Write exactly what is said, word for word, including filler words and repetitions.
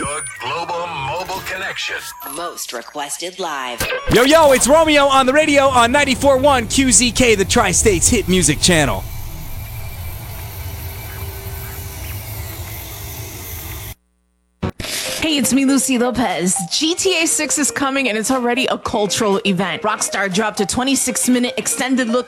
Your global mobile connection. Most requested live. Yo, yo, it's Romeo on the radio on ninety-four point one Q Z K, the Tri-States Hit Music Channel. Hey, it's me, Lucy Lopez. G T A six is coming and it's already a cultural event. Rockstar dropped a twenty-six minute extended look